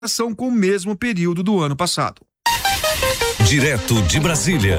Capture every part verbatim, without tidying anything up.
comparação com o mesmo período do ano passado. Direto de Brasília.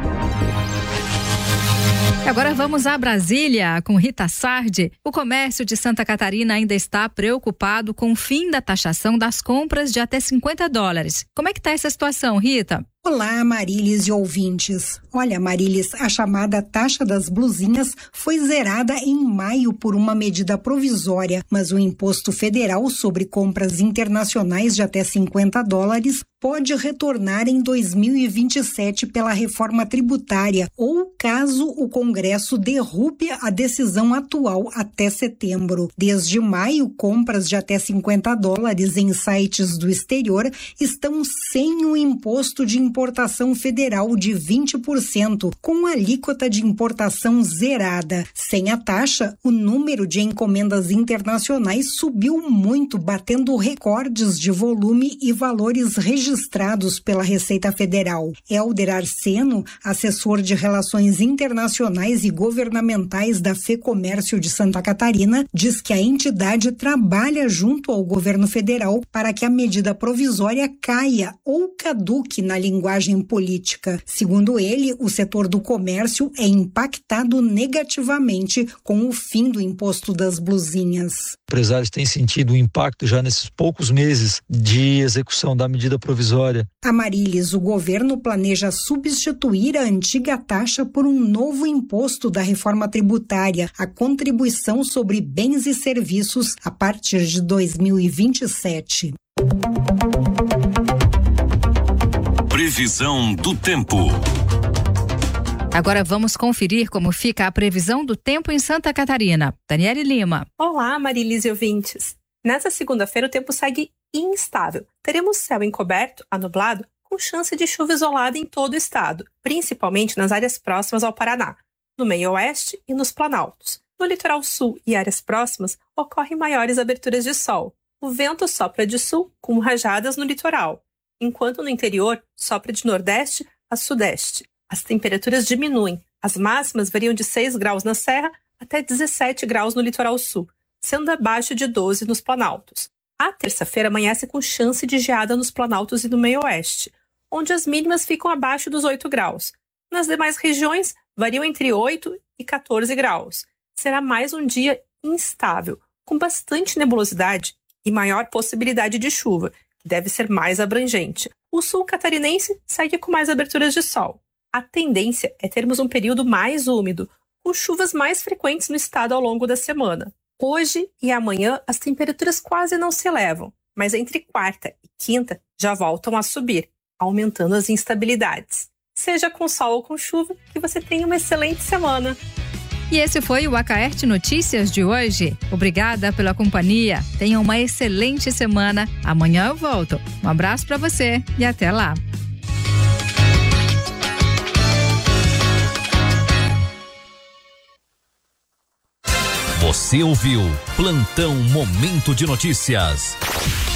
Agora vamos a Brasília com Rita Sardi. O comércio de Santa Catarina ainda está preocupado com o fim da taxação das compras de até cinquenta dólares. Como é que está essa situação, Rita? Olá, Marilis e ouvintes. Olha, Marilis, a chamada taxa das blusinhas foi zerada em maio por uma medida provisória, mas o imposto federal sobre compras internacionais de até cinquenta dólares pode retornar em dois mil e vinte e sete pela reforma tributária ou caso o Congresso derrube a decisão atual até setembro. Desde maio, compras de até cinquenta dólares em sites do exterior estão sem o imposto de importação federal de vinte por cento, com alíquota de importação zerada. Sem a taxa, o número de encomendas internacionais subiu muito, batendo recordes de volume e valores registrados pela Receita Federal. Hélder Arseno, assessor de Relações Internacionais e Governamentais da FEComércio de Santa Catarina, diz que a entidade trabalha junto ao governo federal para que a medida provisória caia ou caduque na linguagem política. Segundo ele, o setor do comércio é impactado negativamente com o fim do imposto das blusinhas. Empresários têm sentido o impacto já nesses poucos meses de execução da medida provisória. Amarilis, o governo planeja substituir a antiga taxa por um novo imposto da reforma tributária, a contribuição sobre bens e serviços, a partir de dois mil e vinte e sete. Previsão do tempo. Agora vamos conferir como fica a previsão do tempo em Santa Catarina. Daniele Lima. Olá, Marilis e ouvintes. Nessa segunda-feira o tempo segue instável. Teremos céu encoberto a nublado com chance de chuva isolada em todo o estado, principalmente nas áreas próximas ao Paraná, no meio oeste e nos planaltos. No litoral sul e áreas próximas ocorrem maiores aberturas de sol. O vento sopra de sul com rajadas no litoral, enquanto no interior sopra de nordeste a sudeste. As temperaturas diminuem. As máximas variam de seis graus na Serra até dezessete graus no litoral sul, sendo abaixo de doze nos planaltos. A terça-feira amanhece com chance de geada nos planaltos e no meio oeste, onde as mínimas ficam abaixo dos oito graus. Nas demais regiões, variam entre oito e quatorze graus. Será mais um dia instável, com bastante nebulosidade e maior possibilidade de chuva, que deve ser mais abrangente. O sul catarinense segue com mais aberturas de sol. A tendência é termos um período mais úmido, com chuvas mais frequentes no estado ao longo da semana. Hoje e amanhã as temperaturas quase não se elevam, mas entre quarta e quinta já voltam a subir, aumentando as instabilidades. Seja com sol ou com chuva, que você tenha uma excelente semana. E esse foi o Acaerte Notícias de hoje. Obrigada pela companhia. Tenha uma excelente semana. Amanhã eu volto. Um abraço para você e até lá. Você ouviu Plantão Momento de Notícias.